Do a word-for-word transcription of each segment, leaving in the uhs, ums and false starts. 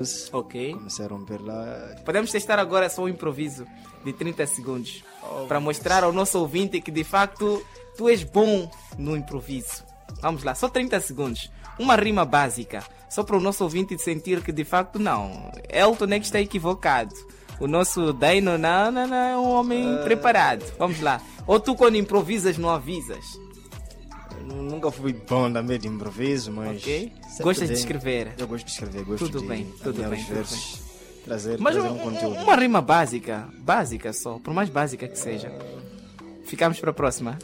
Ok. Comecei a romper lá. Podemos testar agora só um improviso de trinta segundos oh, para mostrar ao nosso ouvinte que de facto tu és bom no improviso. Vamos lá, só trinta segundos. Uma rima básica, só para o nosso ouvinte sentir que de facto não. Elton é que está equivocado. O nosso Daino não, não, não, é um homem uh... preparado. Vamos lá. Ou tu quando improvisas não avisas? Nunca fui bom também de improviso, mas... Ok. Gostas de escrever? Eu gosto de escrever, gosto tudo de bem, tudo bem, os tudo versos, bem. trazer, mas trazer um, um conteúdo. Uma rima básica, básica só, por mais básica que seja. Ficamos para a próxima.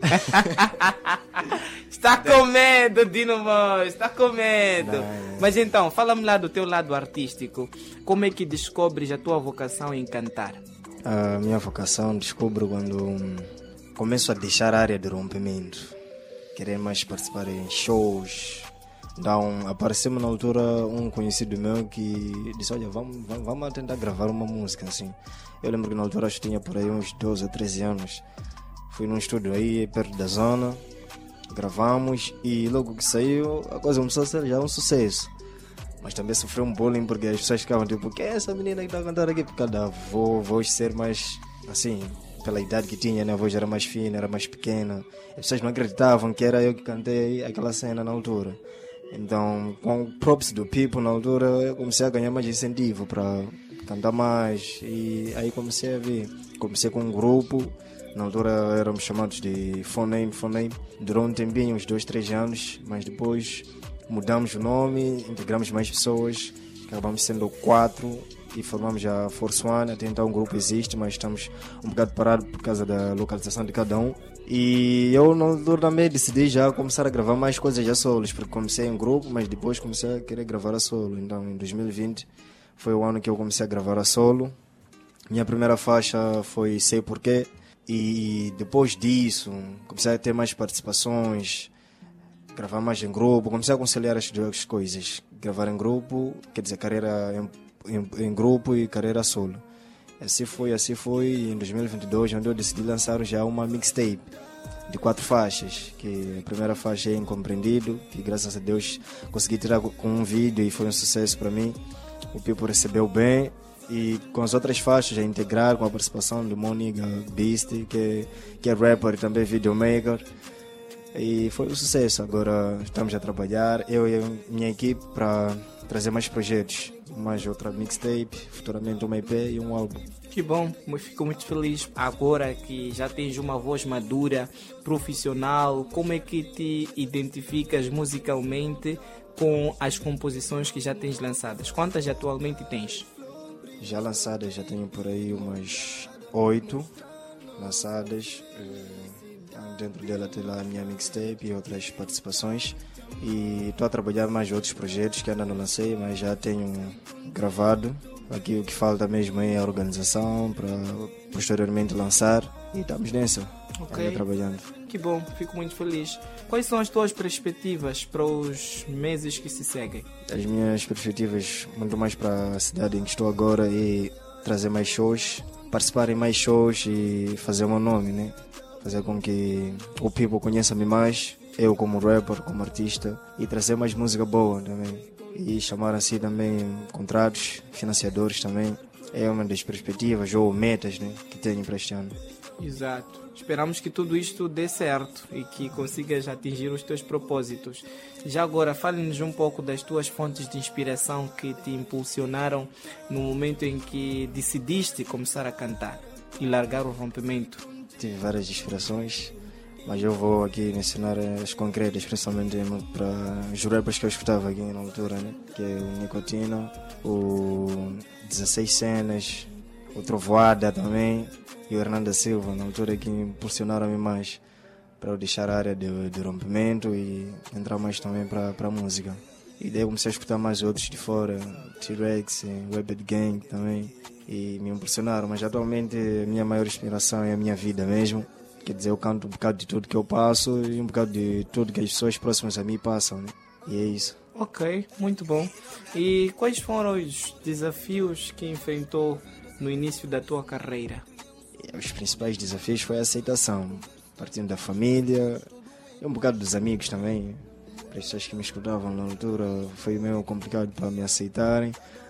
Está com medo, Dino Moz, está com medo. Não. Mas então, fala-me lá do teu lado artístico. Como é que descobres a tua vocação em cantar? A minha vocação descubro quando hum, começo a deixar a área de rompimento. Querer mais participar em shows. Então, apareceu-me na altura um conhecido meu que disse, olha, vamos, vamos, vamos tentar gravar uma música, assim. Eu lembro que na altura acho que tinha por aí uns doze ou treze anos. Fui num estúdio aí, perto da zona, gravamos e logo que saiu, a coisa começou a ser já um sucesso. Mas também sofreu um bullying porque as pessoas ficavam tipo, quem é essa menina que está a cantar aqui? Por causa da voz ser mais, assim, pela idade que tinha, né? A voz era mais fina, era mais pequena. As pessoas não acreditavam que era eu que cantei aquela cena na altura. Então, com o props do People na altura, eu comecei a ganhar mais incentivo para cantar mais. E aí comecei a ver. Comecei com um grupo, na altura éramos chamados de Phoname, Phoname. Durou um tempinho, uns dois, três anos, mas depois mudamos o nome, integramos mais pessoas, acabamos sendo quatro e formamos a Force One. Até então o grupo existe, mas estamos um bocado parados por causa da localização de cada um. E eu na altura também decidi já começar a gravar mais coisas a solos, porque comecei em grupo, mas depois comecei a querer gravar a solo. Então em dois mil e vinte foi o ano que eu comecei a gravar a solo. Minha primeira faixa foi Sei Porquê. E depois disso comecei a ter mais participações, gravar mais em grupo, comecei a conciliar as duas coisas, gravar em grupo, quer dizer, carreira em, em, em grupo e carreira solo. Assim foi, assim foi em dois mil e vinte e dois, onde eu decidi lançar já uma mixtape de quatro faixas, que a primeira faixa é Incompreendido, que graças a Deus consegui tirar com um vídeo e foi um sucesso para mim, o People recebeu bem. E com as outras faixas a integrar com a participação do Moniga Beast, que, que é rapper e também videomaker. E foi um sucesso. Agora estamos a trabalhar, eu e a minha equipe, para trazer mais projetos. Mais outra mixtape, futuramente uma E P e um álbum. Que bom, fico muito feliz agora que já tens uma voz madura, profissional. Como é que te identificas musicalmente com as composições que já tens lançadas? Quantas atualmente tens? Já lançadas, já tenho por aí umas oito lançadas. Dentro dela tem lá a minha mixtape e outras participações. E estou a trabalhar mais outros projetos que ainda não lancei, mas já tenho gravado. Aqui o que falta mesmo é a organização para posteriormente lançar. E estamos nessa, okay. Trabalhando. Que bom, fico muito feliz. Quais são as tuas perspectivas para os meses que se seguem? As minhas perspectivas, muito mais para a cidade em que estou agora, é trazer mais shows, participar em mais shows e fazer o meu nome, né? Fazer com que o people conheça-me mais, eu como rapper, como artista, e trazer mais música boa também. E chamar assim também contratos, financiadores também. É uma das perspectivas ou metas, né, que tenho para este ano. Exato. Esperamos que tudo isto dê certo e que consigas atingir os teus propósitos. Já agora, fale-nos um pouco das tuas fontes de inspiração que te impulsionaram no momento em que decidiste começar a cantar e largar o rompimento. Tive várias inspirações, mas eu vou aqui mencionar as concretas, principalmente para os rappers que eu escutava aqui na altura, né? Que é o Nicotina, o dezesseis Cenas, o Trovoada também, e o Hernanda Silva, na altura que impulsionaram-me mais para eu deixar a área de, de rompimento e entrar mais também para a música. E daí eu comecei a escutar mais outros de fora, T-Rex, Webbed Gang também, e me impulsionaram. Mas atualmente a minha maior inspiração é a minha vida mesmo. Quer dizer, eu canto um bocado de tudo que eu passo e um bocado de tudo que as pessoas próximas a mim passam, né? E é isso. Ok, muito bom. E quais foram os desafios que enfrentou no início da tua carreira? Os principais desafios foi a aceitação, partindo da família e um bocado dos amigos também. Para as pessoas que me escutavam na altura foi meio complicado para me aceitarem,